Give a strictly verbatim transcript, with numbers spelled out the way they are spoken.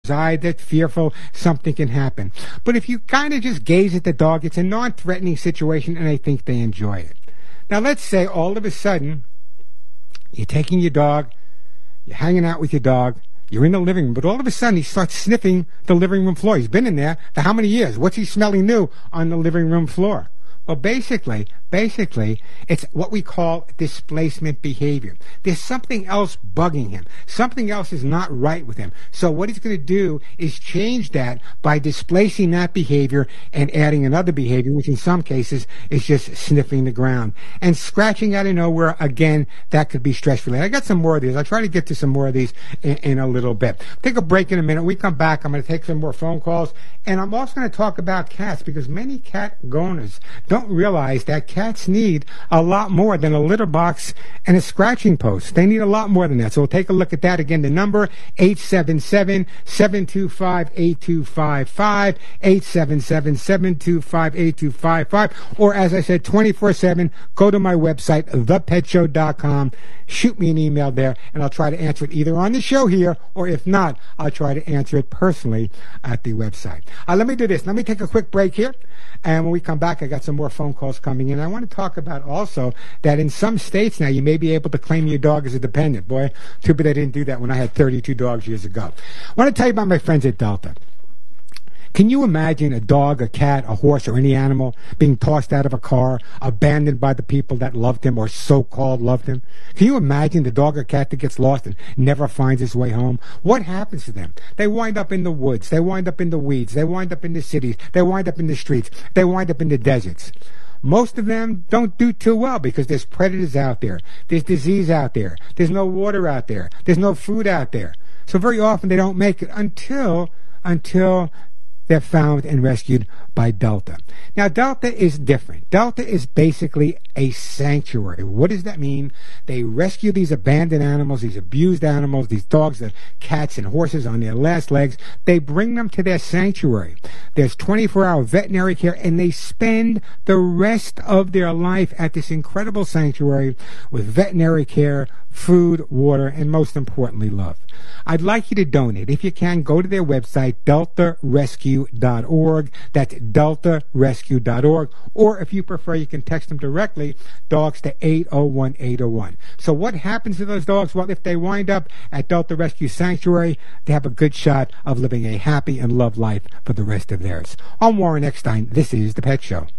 Eye that's fearful something can happen. But if you kind of just gaze at the dog, it's a non-threatening situation, and I think they enjoy it. Now, let's say all of a sudden you're taking your dog, you're hanging out with your dog, you're in the living room, but all of a sudden he starts sniffing the living room floor. He's been in there for how many years? What's he smelling new on the living room floor? Well, basically, basically, it's what we call displacement behavior. There's something else bugging him. Something else is not right with him. So what he's going to do is change that by displacing that behavior and adding another behavior, which in some cases is just sniffing the ground. And scratching out of nowhere, again, that could be stress-related. I got some more of these. I'll try to get to some more of these in, in a little bit. Take a break in a minute. We come back. I'm going to take some more phone calls. And I'm also going to talk about cats, because many cat owners don't realize that cats need a lot more than a litter box and a scratching post. They need a lot more than that. So we'll take a look at that. Again, the number, eight seven seven, seven two five, eight two five five, eight seven seven, seven two five, eight two five five. Or as I said, twenty-four seven, go to my website, the pet show dot com. Shoot me an email there, and I'll try to answer it either on the show here, or if not, I'll try to answer it personally at the website. Uh, let me do this. Let me take a quick break here. And when we come back, I got some more phone calls coming in. I want to talk about also that in some states now, you may be able to claim your dog as a dependent. Boy, too bad I didn't do that when I had thirty-two dogs years ago. I want to tell you about my friends at Delta. Can you imagine a dog, a cat, a horse, or any animal being tossed out of a car, abandoned by the people that loved him or so-called loved him? Can you imagine the dog or cat that gets lost and never finds its way home? What happens to them? They wind up in the woods. They wind up in the weeds. They wind up in the cities. They wind up in the streets. They wind up in the deserts. Most of them don't do too well because there's predators out there. There's disease out there. There's no water out there. There's no food out there. So very often they don't make it until, until they're found and rescued by Delta. Now, Delta is different. Delta is basically a sanctuary. What does that mean? They rescue these abandoned animals, these abused animals, these dogs, the cats and horses on their last legs. They bring them to their sanctuary. There's twenty-four hour veterinary care, and they spend the rest of their life at this incredible sanctuary with veterinary care, food, water, and most importantly, love. I'd like you to donate. If you can, go to their website, delta rescue dot org. That's delta rescue dot org. Or if you prefer, you can text them directly, dogs, to eight oh one eight oh one. So what happens to those dogs? Well, if they wind up at Delta Rescue Sanctuary, they have a good shot of living a happy and loved life for the rest of theirs. I'm Warren Eckstein. This is The Pet Show.